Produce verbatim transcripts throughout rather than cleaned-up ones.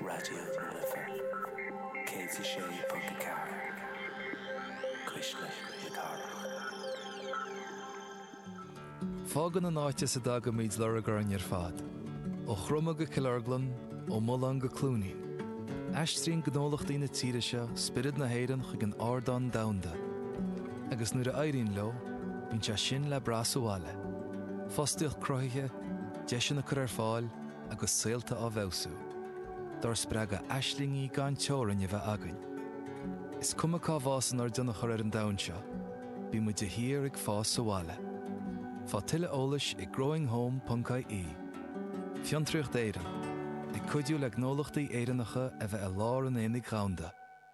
Radio Lifa. Katie Shea Punkacar. Krishna Yakara. Fágan an áite sa dag go míid leragar an ar fad. Ó chroma go Killarglan, ó Mullan go Clúnaí. Aistrín gnólachtaí na tíre seo, spirid na héireann chuig an ardán damhanda. Agus nuair a éiríonn leo, bíonn sé sin le brasúáile. Fostaíocht cruthaithe, deisen na cur ar fáil, agus saolta á bhebhsú. Dar spreaga aislingaí gan teorann a bheith againn. Is cuma cá bhásan ar duna chur ar an damhan seo, bí mu de hir ag fás súáile. Fá tuile eolais i growing home dot I E. Fiontraocht éireann. Ag cuidiú le gnólachtaí éireannacha a bheith a lár an éananig ghaunda.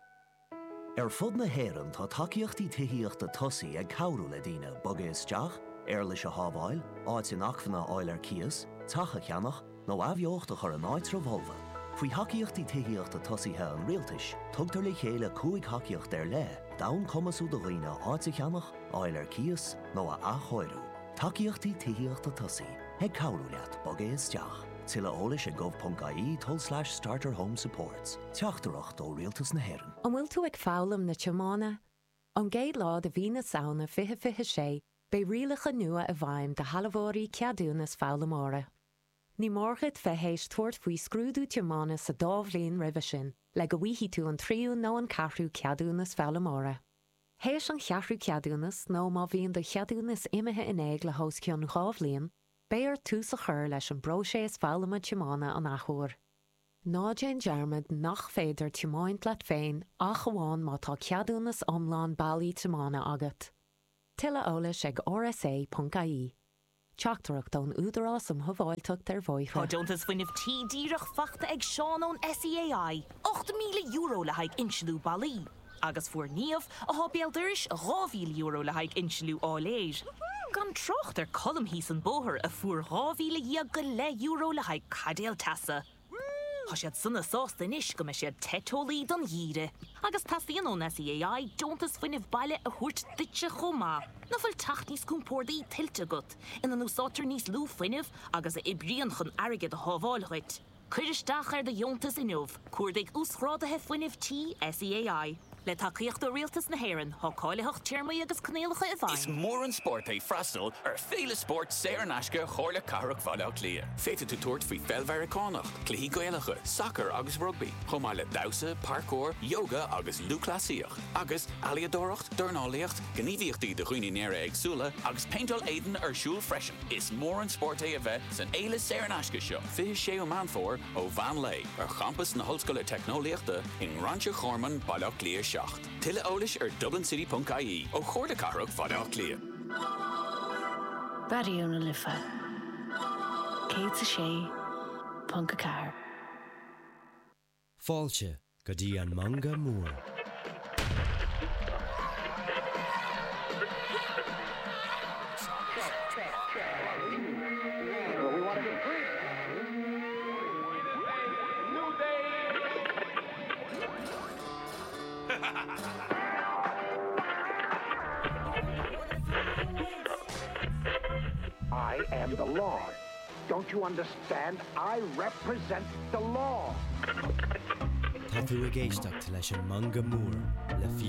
Ar fud na héireann tá tacaíochtaí tithaíochta tosaí ag cabhrú le daoine boga isteach, ar leis a hábháil, áit in achfanna áil ar cias, tacha cheannach, nó abheochta chur an áit revolva. Faoi hacaíochtaí tithaíochta tosaíthe an rialtais, tugtar le chéile cúig hacaíocht ar le, dain cumasú do dhaoine áit a cheannach, áil ar cias, nó a achóirú. Tacaíochtaí tithaíochta tosaí, ag cabhrú leat boga isteach. Tilla ólis a gov.ie tol slash starter home supports. Teachtarach dó rialtas na héireann. An bhfuil tú ag fálam na tiomána? An géad lád a bhí na saona fiche fiche sé, be rialacha nua a bhaim de halabhórí ceadúnas fálamóra. Ní mórchad fehéis tuairt faoi scrúdú tiomána sa dábhlíon ribhe sin, le go bhíhí tú an tríú nó an cathrú ceadúnas fálamóra. Héis an cheathrú ceadúnas nó má bhíon do cheadúnas imethe in éig le hóscionn gábhlíon, Béir tús a chur leis an broséis fálama tiomána an achúr. Ná déan dearmad nach féidir tiomáint leat féin ach amháin má tá ceadúnas omláin bailí tiomána agat. Tuile eolais ag R S A dot I E. Teachtarach don údarás am thbháilteacht ar bhóithre. Tá diontas fuinneamh tí díreach fachta ag seán ón S E A I, ocht míle euro le haig insealú bailí. Agus fuair níomh a hábéaldiris dhá mhíle euro le haig insealú áléir. Gan trocht ar colm hís an bóthir a fuair dhá mhíle iag go le euro le haig cadéal tasa. Tá siad sanna sásta inis go me siad tetólaí don dhíre. Agus tasaíonn ón S E A I diontas fuinneamh baile a thuairt duite chomá. Na bhfuil tacht níos cúmpórdaí tiltte agat, ina úsátar níos lú fuinneamh agus a ibrion chun airgid a hábháilchuid. Cuiristeach ar de diontas inniuh, cuairdaigh úsrádathe fuinneamh tí S E A I. Le tacaíocht do rialtas na héireann, thá cáileach tíormaí agus cnéalacha i bhain. Is mór an sport é freastal ar féle sport séar an aisce chóirle carach fáileach lia. Féite tú tuairt faoi feilmhearicánach, cluichí gaealacha, soccer agus rugby, chomá le damhsa, parkour, yoga agus lúclasíoch, agus aliadóracht, dornálaíocht, gníomhaíochtaí de chuoine néire agsúla, agus paintal éidean ar siúl freisin. Is mór an sport é a bheith san éile séar an aisce seo. Fiche sé ó manfór ó Van Lay, ar campus na hallscoile technoliaachta in Rancho Chorman, bailach lia seacht. Tuile eolais ar dublin city dot I E ó chóirle carach fáileach lia. Radio Lifa. Katie Shea Punkacar. Fáilte go dtí an manga mór. I am the law. Don't you understand? I represent the law. Tá tú a géisteacht leis an manga mór le